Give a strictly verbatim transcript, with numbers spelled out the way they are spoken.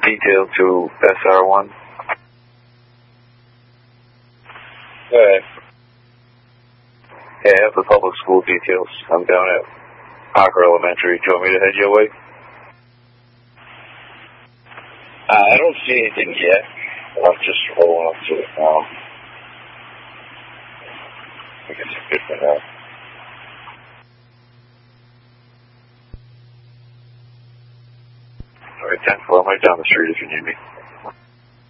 detail to S R one. Go ahead. Yeah, I have the public school details. I'm down at Parker Elementary. Do you want me to head your way? Uh, I don't see anything yet. I'm just rolling up to it now. I guess it's good for now. All right, ten four. I'm right down the street if you need me.